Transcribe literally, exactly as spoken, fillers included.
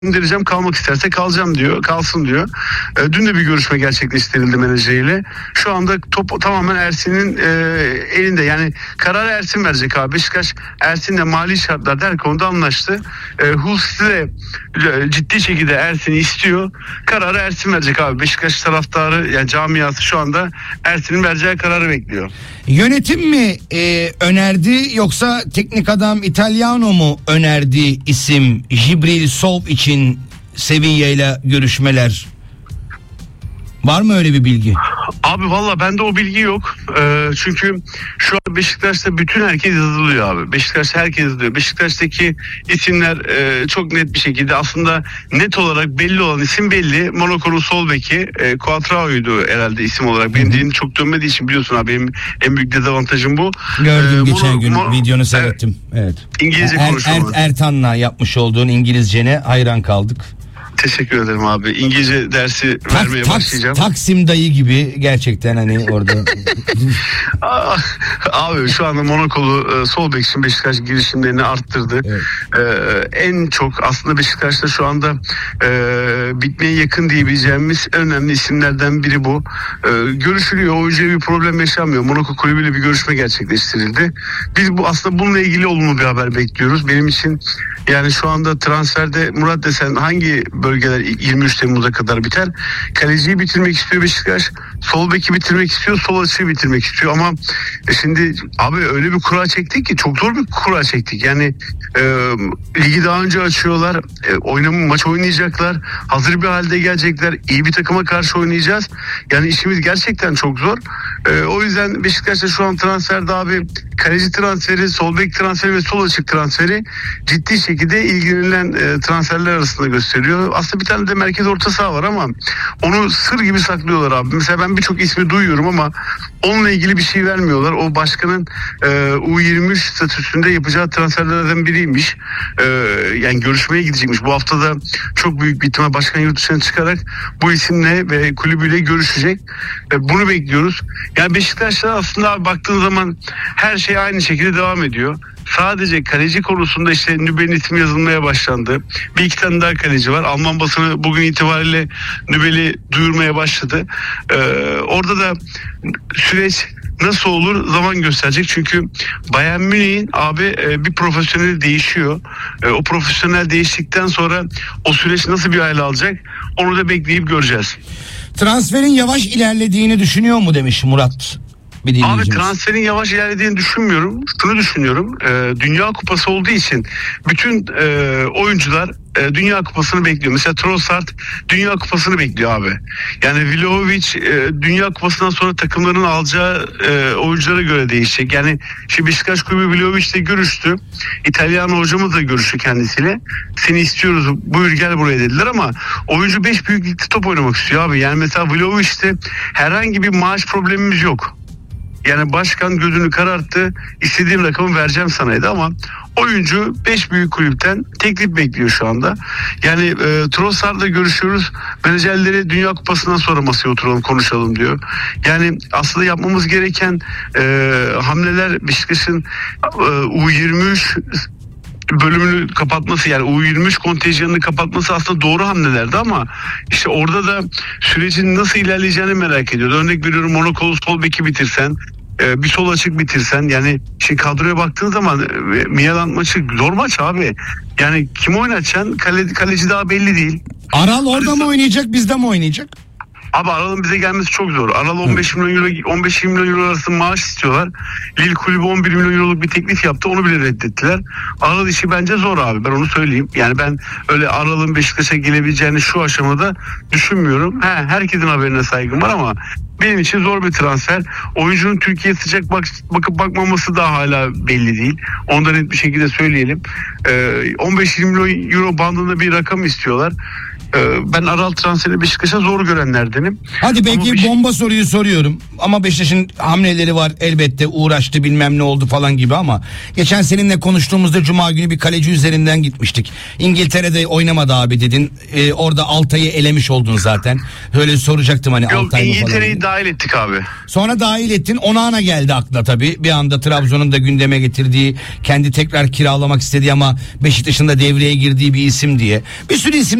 göndereceğim, kalmak isterse kalacağım diyor, kalsın diyor. E, dün de bir görüşme gerçekleştirildi menajeriyle. Şu anda top tamamen Ersin'in e, elinde. Yani kararı Ersin verecek abi. Beşiktaş Ersin'le mali şartlar der konuda anlaştı. E, Hulsi de e, ciddi şekilde Ersin'i istiyor. Kararı Ersin verecek abi. Beşiktaş taraftarı, yani camiası şu anda Ersin'in vereceği kararı bekliyor. Yönetim mi e, önerdi yoksa teknik adam Italiano mu önerdi isim Jibril Sow için Sevilla ile görüşmeler? Var mı öyle bir bilgi? Abi valla bende o bilgi yok. Ee, çünkü şu an Beşiktaş'ta bütün herkes yazılıyor abi. Beşiktaş'ta herkes yazılıyor. Beşiktaş'taki isimler e, çok net bir şekilde, aslında net olarak belli olan isim belli. Monaco'nun sol beki e, Cuatrao'ydu herhalde isim olarak. Benim dilim çok dönmediği için biliyorsun abi, benim en büyük dezavantajım bu. Gördüm ee, geçen Mono, gün Mono, videonu seyrettim. Evet. İngilizce er, konuşuyorum. er, Ertan'la yapmış olduğun İngilizcene hayran kaldık. Teşekkür ederim abi. İngilizce dersi Tak, vermeye tak, başlayacağım. Taksim dayı gibi gerçekten hani orada. Abi şu anda Monakolu sol bek için Beşiktaş girişimlerini arttırdı. Evet. Ee, en çok aslında Beşiktaş'ta şu anda e, bitmeye yakın diyebileceğimiz önemli isimlerden biri bu. Ee, görüşülüyor. Oyuncuya bir problem yaşanmıyor. Monaco kulübüyle bir görüşme gerçekleştirildi. Biz bu aslında bununla ilgili olumlu bir haber bekliyoruz. Benim için yani şu anda transferde Murat desen hangi bölgeler yirmi üç Temmuz'a kadar biter? Kaleciyi bitirmek istiyor Beşiktaş. Sol beki bitirmek istiyor. Sol açıyı bitirmek istiyor. Ama şimdi abi öyle bir kura çektik ki, çok zor bir kura çektik. Yani e, ligi daha önce açıyorlar. E, oynama, maç oynayacaklar. Hazır bir halde gelecekler. İyi bir takıma karşı oynayacağız. Yani işimiz gerçekten çok zor. E, o yüzden Beşiktaş'ta şu an transferde abi kaleci transferi, sol bek transferi ve sol açık transferi ciddi şekilde ilgilenilen e, transferler arasında gösteriyor. Aslında bir tane de merkez orta saha var ama onu sır gibi saklıyorlar abi. Mesela ben birçok ismi duyuyorum ama onunla ilgili bir şey vermiyorlar. O başkanın e, U yirmi üç statüsünde yapacağı transferlerden biriymiş. E, yani görüşmeye gidecekmiş. Bu hafta da çok büyük bir ihtimal başkan yurt dışına çıkarak bu isimle ve kulübüyle görüşecek. E, bunu bekliyoruz. Yani Beşiktaş'ta aslında baktığın zaman her şey aynı şekilde devam ediyor. Sadece kaleci konusunda işte Nübel'in ismi yazılmaya başlandı. Bir iki tane daha kaleci var. Alman basını bugün itibariyle Nübel'i duyurmaya başladı. Ee, orada da süreç nasıl olur zaman gösterecek. Çünkü Bayern Münih'in abi e, bir profesyonel değişiyor. E, o profesyonel değiştikten sonra o süreç nasıl bir hale alacak onu da bekleyip göreceğiz. Transferin yavaş ilerlediğini düşünüyor mu demiş Murat. Abi transferin yavaş ilerlediğini düşünmüyorum. Şunu düşünüyorum. E, Dünya Kupası olduğu için bütün e, oyuncular e, Dünya Kupası'nı bekliyor. Mesela Trossard Dünya Kupası'nı bekliyor abi. Yani Vlahovic e, Dünya Kupası'ndan sonra takımların alacağı e, oyunculara göre değişecek. Yani şimdi Beşiktaş Kulübü Vlahovic'le görüştü. İtalyan hocamız da görüştü kendisiyle. Seni istiyoruz, buyur gel buraya dediler ama oyuncu beş büyük ligde top oynamak istiyor abi. Yani mesela Vlahovic'te herhangi bir maaş problemimiz yok. Yani başkan gözünü kararttı, istediğim rakamı vereceğim sanaydı ama oyuncu beş büyük kulüpten teklif bekliyor şu anda. Yani e, Trossard'la görüşüyoruz. Menajerleri Dünya Kupası'ndan sonra masaya oturalım konuşalım diyor. Yani aslında yapmamız gereken e, hamleler Beşiktaş'ın e, U yirmi üç bölümünü kapatması, yani U yirmi üç kontenjanını kapatması aslında doğru hamlelerdi ama işte orada da sürecin nasıl ilerleyeceğini merak ediyordu. Örnek veriyorum, Monaco'lu sol beki bitirsen, bir sol açık bitirsen, yani şimdi kadroya baktığın zaman Milan maçı zor maç abi. Yani kim oynatacaksın? Kale, kaleci daha belli değil. Aral orada hani, mı oynayacak, bizde mi oynayacak? Abi Aral'ın bize gelmesi çok zor. Aral on beş milyon euro, on beş milyon euro arası maaş istiyorlar. Lille kulübü on bir milyon euroluk bir teklif yaptı. Onu bile reddettiler. Aral işi bence zor abi. Ben onu söyleyeyim. Yani ben öyle Aral'ın Beşiktaş'a gelebileceğini şu aşamada düşünmüyorum. He, herkesin haberine saygım var ama benim için zor bir transfer. Oyuncunun Türkiye'ye sıcak bak, bakıp bakmaması da hala belli değil. Ondan net bir şekilde söyleyelim. Ee, on beş yirmi milyon euro bandında bir rakam istiyorlar. Ben Aral transferi Beşiktaş'a zor görenlerdim. bedenim. Hadi Ama belki bir şey- bomba soruyu soruyorum. Ama Beşiktaş'ın hamleleri var elbette, uğraştı bilmem ne oldu falan gibi ama geçen seninle konuştuğumuzda Cuma günü bir kaleci üzerinden gitmiştik. İngiltere'de oynamadı abi dedin. Ee, orada Altay'ı elemiş oldun zaten. Öyle soracaktım hani Yok, Altay mı falan. İngiltere'yi dahil ettik abi. Sonra dahil ettin. Onana geldi aklına tabii. Bir anda Trabzon'un da gündeme getirdiği, kendi tekrar kiralamak istediği ama Beşiktaş'ın da devreye girdiği bir isim diye. Bir sürü isim